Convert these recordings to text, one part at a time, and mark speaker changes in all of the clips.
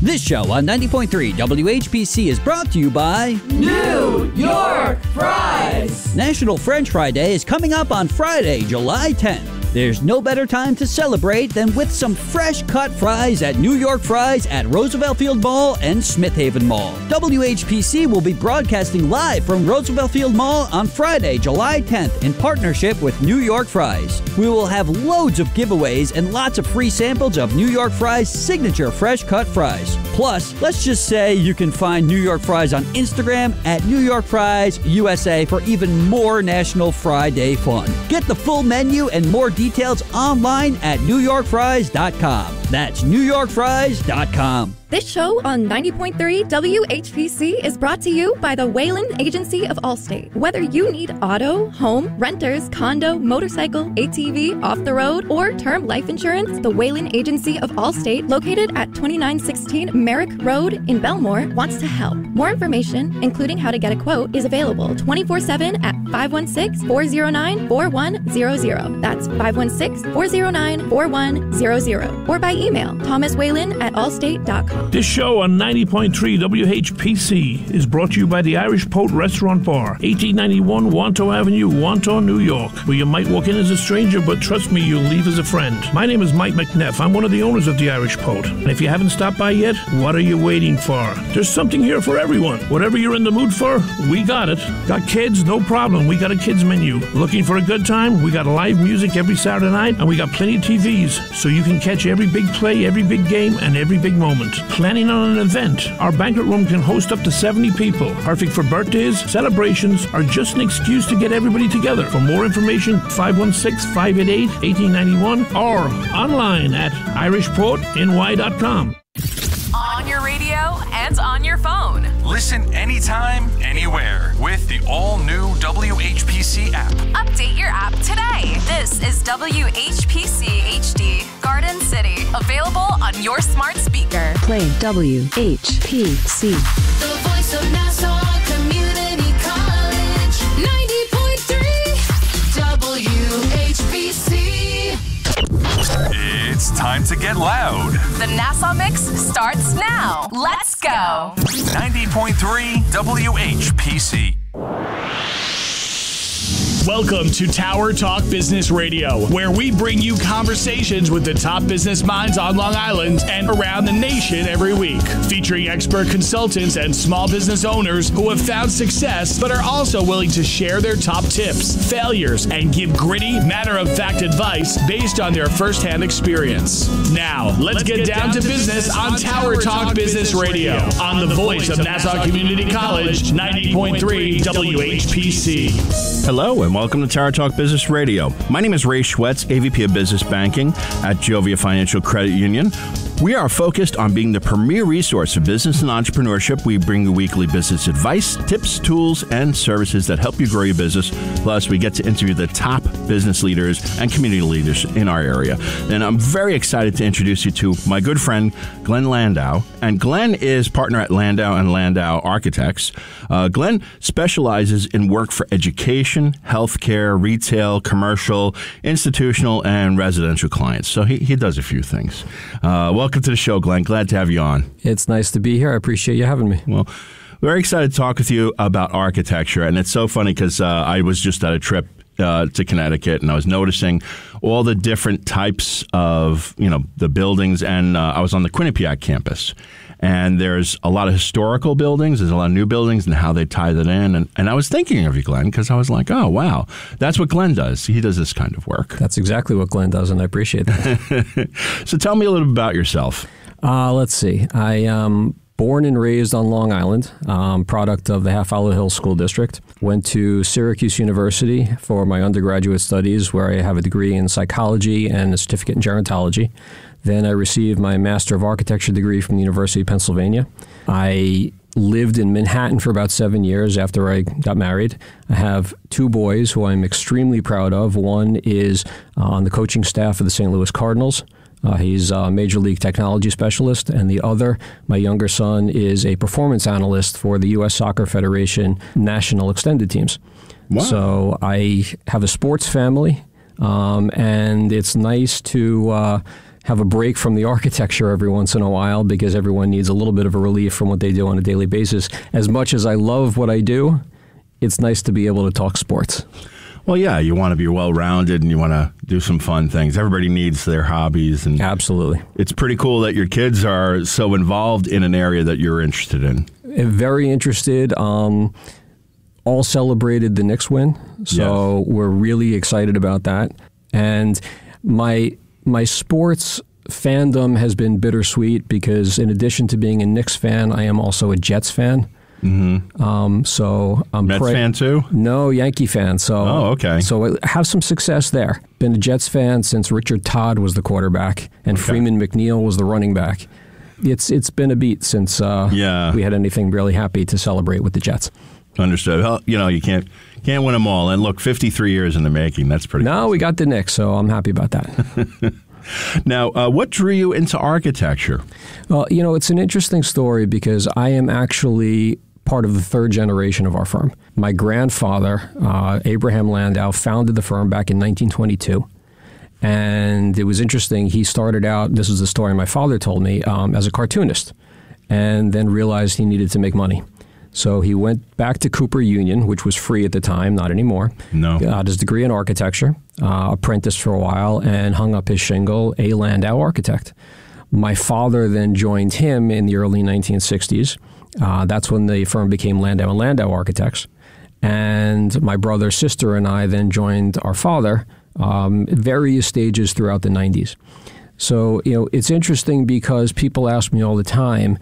Speaker 1: This show on 90.3 WHPC is brought to you by
Speaker 2: New York Fries!
Speaker 1: National French Fry Day is coming up on Friday, July 10th. There's no better time to celebrate than with some fresh cut fries at New York Fries at Roosevelt Field Mall and Smith Haven Mall. WHPC will be broadcasting live from Roosevelt Field Mall on Friday, July 10th in partnership with New York Fries. We will have loads of giveaways and lots of free samples of New York Fries' signature fresh cut fries. Plus, let's just say you can find New York Fries on Instagram at New York Fries USA for even more National Fry Day fun. Get the full menu and more details online at NewYorkFries.com. That's NewYorkFries.com.
Speaker 3: This show on 90.3 WHPC is brought to you by the Whalen Agency of Allstate. Whether you need auto, home, renters, condo, motorcycle, ATV, off-the-road, or term life insurance, the Whalen Agency of Allstate, located at 2916 Merrick Road in Belmore, wants to help. More information, including how to get a quote, is available 24/7 at 516-409-4100. That's 516-409-4100. Or by email, thomaswhalen@allstate.com.
Speaker 4: This show on 90.3 WHPC is brought to you by the Irish Poet Restaurant Bar, 1891 Wanto Avenue, Wanto, New York, where you might walk in as a stranger, but trust me, you'll leave as a friend. My name is Mike McNeff. I'm one of the owners of the Irish Poet. And if you haven't stopped by yet, what are you waiting for? There's something here for everyone. Whatever you're in the mood for, we got it. Got kids? No problem. We got a kids menu. Looking for a good time? We got live music every Saturday night, and we got plenty of TVs, so you can catch every big play, every big game, and every big moment. Planning on an event? Our banquet room can host up to 70 people. Perfect for birthdays, celebrations, or just an excuse to get everybody together. For more information, 516-588-1891 or online at irishpoetny.com.
Speaker 5: On your radio and on your phone.
Speaker 6: Listen anytime, anywhere with the all-new WHPC app.
Speaker 5: Update your app today. This is WHPC HD Garden City. Available on your smart speaker.
Speaker 7: Play WHPC.
Speaker 8: The voice of Nassau Community College. 90.3 WHPC.
Speaker 6: It's time to get loud.
Speaker 5: The Nassau Mix starts now. Let's go.
Speaker 6: 90.3 WHPC.
Speaker 9: Welcome to Tower Talk Business Radio, where we bring you conversations with the top business minds on Long Island and around the nation every week, featuring expert consultants and small business owners who have found success but are also willing to share their top tips, failures, and give gritty, matter-of-fact advice based on their firsthand experience. Now, let's get down to business on Tower Talk Business Radio on the voice of Nassau Community College, 90.3 WHPC.
Speaker 10: Hello and welcome to Tower Talk Business Radio. My name is Ray Schwetz, AVP of Business Banking at Jovia Financial Credit Union. We are focused on being the premier resource for business and entrepreneurship. We bring you weekly business advice, tips, tools, and services that help you grow your business. Plus, we get to interview the top business leaders and community leaders in our area. And I'm very excited to introduce you to my good friend, Glenn Landau. And Glenn is partner at Landau and Landau Architects. Glenn specializes in work for education, healthcare, retail, commercial, institutional, and residential clients. So he does a few things. Welcome to the show, Glenn. Glad to have you on.
Speaker 11: It's nice to be here. I appreciate you having me.
Speaker 10: Well, very excited to talk with you about architecture. And it's so funny because I was just at a trip to Connecticut, and I was noticing all the different types of, the buildings. And I was on the Quinnipiac campus. And there's a lot of historical buildings, there's a lot of new buildings, and how they tie that in. And I was thinking of you, Glenn, because I was like, oh, wow, that's what Glenn does. He does this kind of work.
Speaker 11: That's exactly what Glenn does, and I appreciate that.
Speaker 10: So tell me a little bit about yourself.
Speaker 11: Let's see. I am born and raised on Long Island, product of the Half Hollow Hills School District. Went to Syracuse University for my undergraduate studies, where I have a degree in psychology and a certificate in gerontology. Then I received my Master of Architecture degree from the University of Pennsylvania. I lived in Manhattan for about 7 years after I got married. I have two boys who I'm extremely proud of. One is on the coaching staff of the St. Louis Cardinals. He's a Major League Technology Specialist. And the other, my younger son, is a performance analyst for the U.S. Soccer Federation National Extended Teams. Wow. So I have a sports family, and it's nice to have a break from the architecture every once in a while because everyone needs a little bit of a relief from what they do on a daily basis. As much as I love what I do, it's nice to be able to talk sports.
Speaker 10: Well, yeah, you want to be well-rounded and you want to do some fun things. Everybody needs their hobbies. And
Speaker 11: absolutely.
Speaker 10: It's pretty cool that your kids are so involved in an area that you're interested in.
Speaker 11: Very interested. All celebrated the Knicks win, so we're really excited about that. And my sports fandom has been bittersweet because in addition to being a Knicks fan, I am also a Jets fan.
Speaker 10: Mm-hmm.
Speaker 11: So I'm
Speaker 10: Mets fan too?
Speaker 11: No, Yankee fan. So
Speaker 10: okay.
Speaker 11: So I have some success there. Been a Jets fan since Richard Todd was the quarterback and Freeman McNeil was the running back. It's been a beat since we had anything really happy to celebrate with the Jets.
Speaker 10: Understood. Well, you can't win them all. And look, 53 years in the making. That's pretty.
Speaker 11: No, we got the Knicks, so I'm happy about that.
Speaker 10: Now, what drew you into architecture?
Speaker 11: Well, it's an interesting story because I am actually part of the third generation of our firm. My grandfather, Abraham Landau, founded the firm back in 1922. And it was interesting. He started out, this is the story my father told me, as a cartoonist, and then realized he needed to make money. So he went back to Cooper Union, which was free at the time, not anymore.
Speaker 10: No.
Speaker 11: Got his degree in architecture, apprenticed for a while, and hung up his shingle, A. Landau Architect. My father then joined him in the early 1960s. That's when the firm became Landau and Landau Architects. And my brother, sister, and I then joined our father at various stages throughout the 90s. So, it's interesting because people ask me all the time,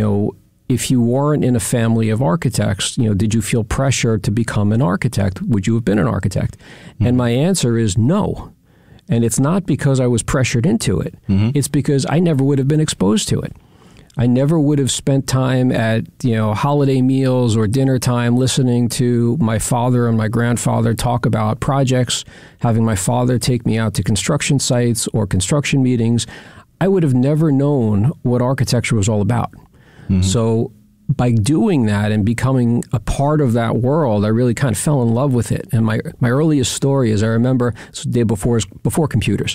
Speaker 11: if you weren't in a family of architects, did you feel pressure to become an architect? Would you have been an architect? Mm-hmm. And my answer is no. And it's not because I was pressured into it. Mm-hmm. It's because I never would have been exposed to it. I never would have spent time at, holiday meals or dinner time listening to my father and my grandfather talk about projects, having my father take me out to construction sites or construction meetings. I would have never known what architecture was all about. Mm-hmm. So by doing that and becoming a part of that world, I really kind of fell in love with it. And my earliest story is I remember it's the day before computers,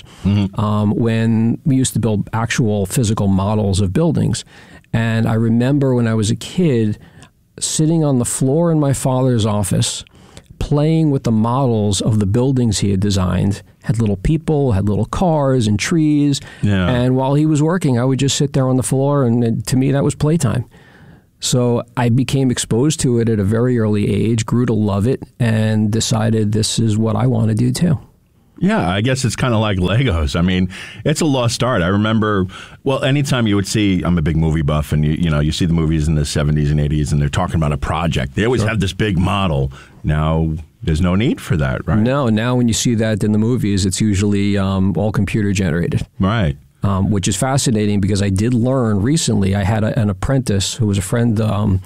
Speaker 11: when we used to build actual physical models of buildings. And I remember when I was a kid sitting on the floor in my father's office, playing with the models of the buildings he had designed, had little people, had little cars and trees. Yeah. And while he was working, I would just sit there on the floor, and to me, that was playtime. So I became exposed to it at a very early age, grew to love it, and decided this is what I want to do too.
Speaker 10: Yeah, I guess it's kind of like Legos. I mean, it's a lost art. I remember, anytime you would see, I'm a big movie buff, and you see the movies in the 70s and 80s, and they're talking about a project. They always have this big model. Now, there's no need for that, right?
Speaker 11: No, now when you see that in the movies, it's usually all computer generated.
Speaker 10: Right.
Speaker 11: Which is fascinating because I did learn recently, I had an apprentice who was a friend,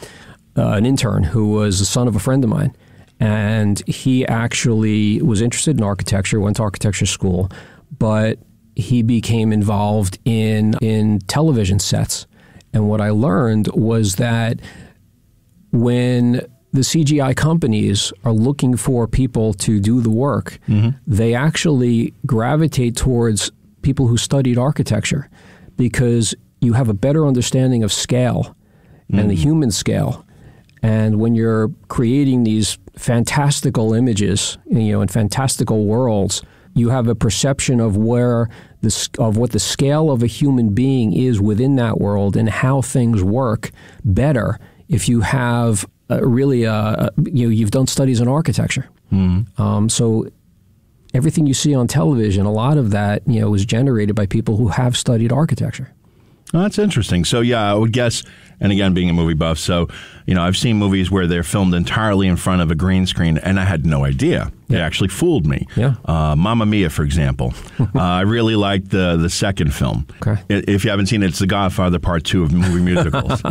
Speaker 11: an intern who was the son of a friend of mine. And he actually was interested in architecture, went to architecture school, but he became involved in television sets. And what I learned was that when the CGI companies are looking for people to do the work, they actually gravitate towards people who studied architecture because you have a better understanding of scale and the human scale. And when you're creating these fantastical images, in fantastical worlds, you have a perception of what the scale of a human being is within that world and how things work better if you have you've done studies in architecture. So everything you see on television, a lot of that, was generated by people who have studied architecture.
Speaker 10: Well, that's interesting. So, yeah, I would guess, and again, being a movie buff, so, I've seen movies where they're filmed entirely in front of a green screen, and I had no idea. It actually fooled me.
Speaker 11: Yeah.
Speaker 10: Mamma Mia, for example. I really liked the second film.
Speaker 11: Okay.
Speaker 10: If you haven't seen it, it's The Godfather Part 2 of movie musicals.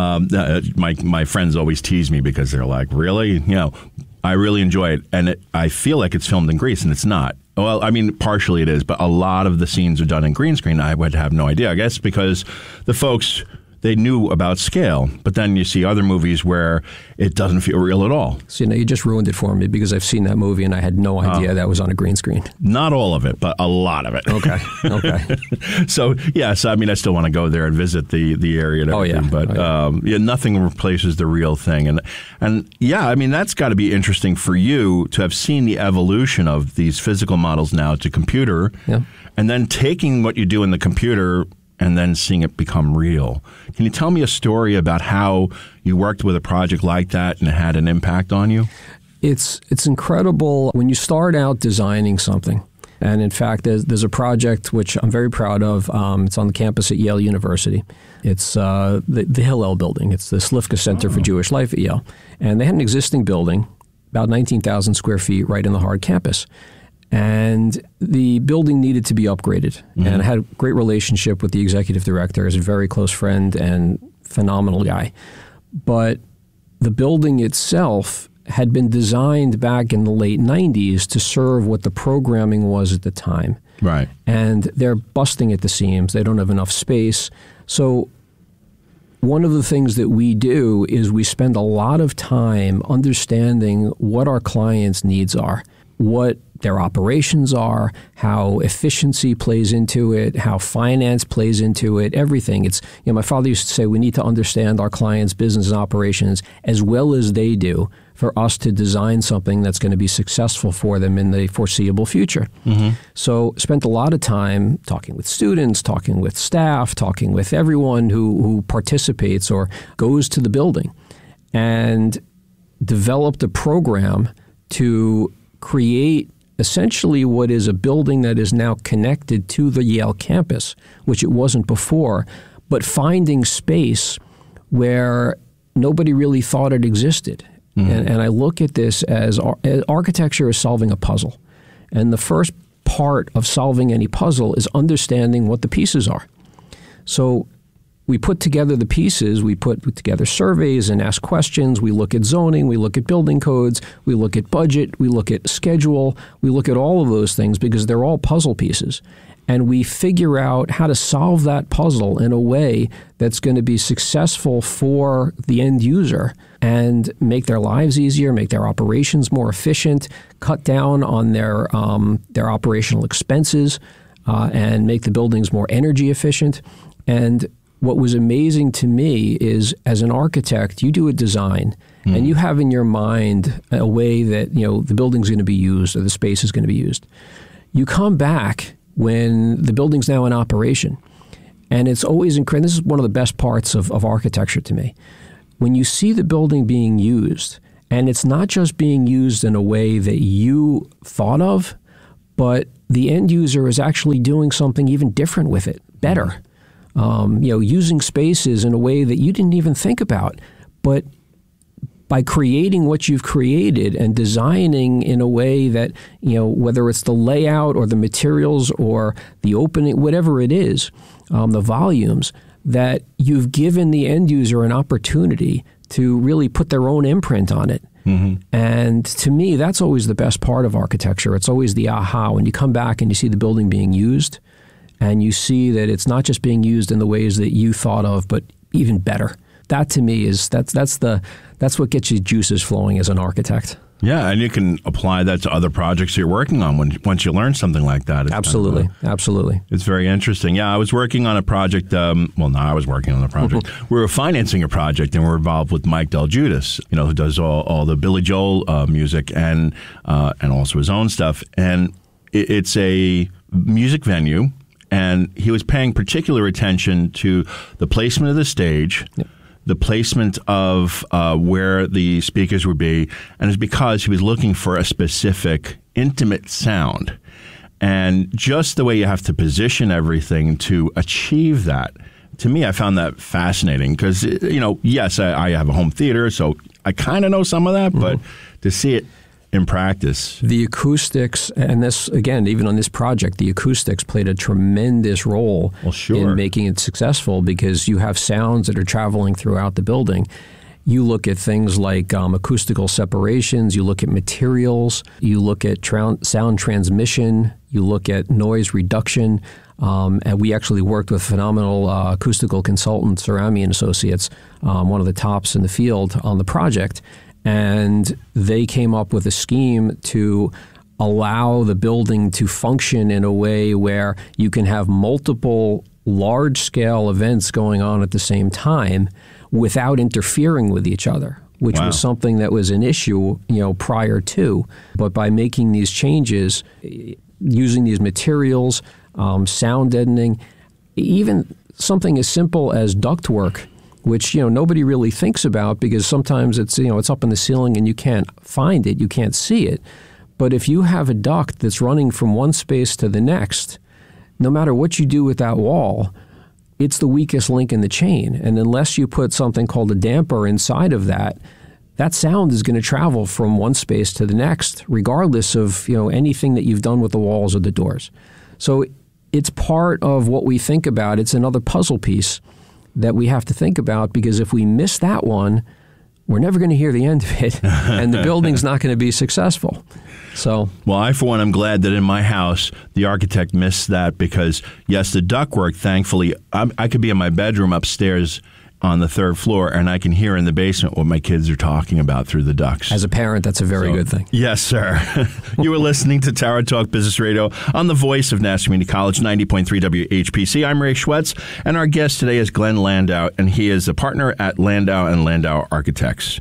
Speaker 10: My friends always tease me because they're like, really? I really enjoy it, and I feel like it's filmed in Greece, and it's not. Well, I mean, partially it is, but a lot of the scenes are done in green screen. I would have no idea. I guess because the folks they knew about scale. But then you see other movies where it doesn't feel real at all.
Speaker 11: So, you just ruined it for me because I've seen that movie and I had no idea that was on a green screen.
Speaker 10: Not all of it, but a lot of it.
Speaker 11: Okay.
Speaker 10: So, yes, I mean, I still want to go there and visit the area and everything. But nothing replaces the real thing. And yeah, I mean, that's got to be interesting for you to have seen the evolution of these physical models now to computer, and then taking what you do in the computer and then seeing it become real. Can you tell me a story about how you worked with a project like that and it had an impact on you?
Speaker 11: It's incredible when you start out designing something. And in fact, there's a project which I'm very proud of. It's on the campus at Yale University. It's the Hillel building. It's the Slifka Center for Jewish Life at Yale. And they had an existing building, about 19,000 square feet, right in the hard campus. And the building needed to be upgraded. Mm-hmm. And I had a great relationship with the executive director. He's a very close friend and phenomenal guy. But the building itself had been designed back in the late 90s to serve what the programming was at the time.
Speaker 10: Right.
Speaker 11: And they're busting at the seams. They don't have enough space. So one of the things that we do is we spend a lot of time understanding what our clients' needs are, what their operations are, how efficiency plays into it, how finance plays into it, everything. It's, my father used to say we need to understand our clients' business and operations as well as they do for us to design something that's going to be successful for them in the foreseeable future. Mm-hmm. So spent a lot of time talking with students, talking with staff, talking with everyone who participates or goes to the building, and developed a program to create essentially what is a building that is now connected to the Yale campus, which it wasn't before, but finding space where nobody really thought it existed. Mm-hmm. And I look at this as architecture is solving a puzzle. And the first part of solving any puzzle is understanding what the pieces are. So we put together the pieces, we put together surveys and ask questions, we look at zoning, we look at building codes, we look at budget, we look at schedule, we look at all of those things because they're all puzzle pieces. And we figure out how to solve that puzzle in a way that's going to be successful for the end user and make their lives easier, make their operations more efficient, cut down on their operational expenses, and make the buildings more energy efficient. And what was amazing to me is, as an architect, you do a design and you have in your mind a way that the building's going to be used or the space is going to be used. You come back when the building's now in operation, and it's always incredible. This is one of the best parts of architecture to me. When you see the building being used, and it's not just being used in a way that you thought of, but the end user is actually doing something even different with it, better. Using spaces in a way that you didn't even think about. But by creating what you've created and designing in a way that, whether it's the layout or the materials or the opening, whatever it is, the volumes, that you've given the end user an opportunity to really put their own imprint on it. Mm-hmm. And to me, that's always the best part of architecture. It's always the aha when you come back and you see the building being used. And you see that it's not just being used in the ways that you thought of, but even better. That to me is that's what gets you juices flowing as an architect.
Speaker 10: Yeah, and you can apply that to other projects you're working on once you learn something like that.
Speaker 11: Absolutely, absolutely.
Speaker 10: It's very interesting. Yeah, I was working on a project. I was working on a project. Mm-hmm. We were financing a project, and we're involved with Mike Del Giudice, who does all the Billy Joel music and also his own stuff. And it's a music venue. And he was paying particular attention to the placement of the stage, the placement of where the speakers would be, and it's because he was looking for a specific intimate sound. And just the way you have to position everything to achieve that, to me, I found that fascinating because, yes, I have a home theater, so I kind of know some of that, but to see it in practice.
Speaker 11: The acoustics, and this, again, even on this project, the acoustics played a tremendous role in making it successful because you have sounds that are traveling throughout the building. You look at things like acoustical separations, you look at materials, you look at sound transmission, you look at noise reduction. And we actually worked with phenomenal acoustical consultant, Cerami and Associates, one of the tops in the field on the project. And they came up with a scheme to allow the building to function in a way where you can have multiple large-scale events going on at the same time without interfering with each other, which was something that was an issue, prior to. But by making these changes, using these materials, sound deadening, even something as simple as ductwork, which nobody really thinks about because sometimes it's it's up in the ceiling and you can't find it, you can't see it. But if you have a duct that's running from one space to the next, no matter what you do with that wall, it's the weakest link in the chain. And unless you put something called a damper inside of that, that sound is going to travel from one space to the next, regardless of anything that you've done with the walls or the doors. So it's part of what we think about. It's another puzzle piece that we have to think about, because if we miss that one, we're never going to hear the end of it, and the building's not going to be successful. So,
Speaker 10: well, I, for one, am glad that in my house, the architect missed that because, yes, the ductwork, thankfully, I could be in my bedroom upstairs on the third floor, and I can hear in the basement what my kids are talking about through the ducts.
Speaker 11: As a parent, that's a very good thing.
Speaker 10: Yes, sir. You were listening to Tower Talk Business Radio on the voice of National Community College, 90.3 WHPC. I'm Ray Schwetz, and our guest today is Glenn Landau, and he is a partner at Landau and Landau Architects.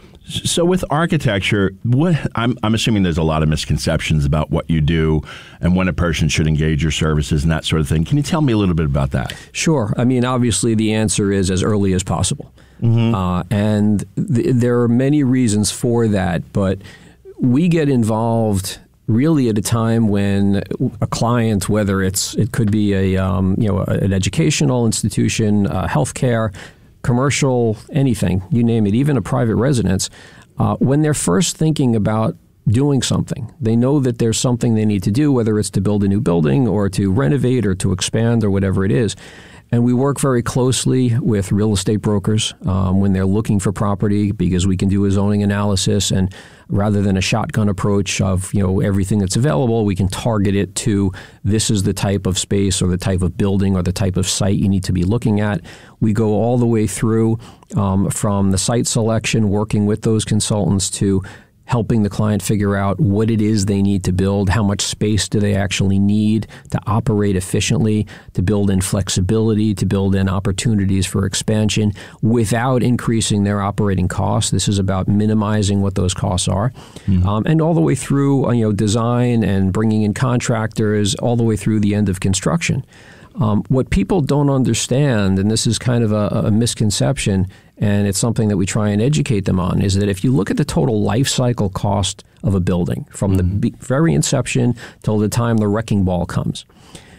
Speaker 10: So with architecture, I'm assuming there's a lot of misconceptions about what you do and when a person should engage your services and that sort of thing. Can you tell me a little bit about that?
Speaker 11: Sure. I mean, obviously the answer is as early as possible.
Speaker 10: Mm-hmm.
Speaker 11: And there are many reasons for that, but we get involved really at a time when a client, whether it could be an educational institution, healthcare, commercial, anything, you name it, even a private residence, when they're first thinking about doing something, they know that there's something they need to do, whether it's to build a new building or to renovate or to expand or whatever it is. And we work very closely with real estate brokers when they're looking for property, because we can do a zoning analysis, and rather than a shotgun approach of everything that's available, we can target it to this is the type of space or the type of building or the type of site you need to be looking at. We go all the way through from the site selection, working with those consultants, to helping the client figure out what it is they need to build, how much space do they actually need to operate efficiently, to build in flexibility, to build in opportunities for expansion without increasing their operating costs. This is about minimizing what those costs are. Mm-hmm. And all the way through design and bringing in contractors, all the way through the end of construction. What people don't understand, and this is kind of a misconception, and it's something that we try and educate them on, is that if you look at the total life cycle cost of a building from the very inception till the time the wrecking ball comes,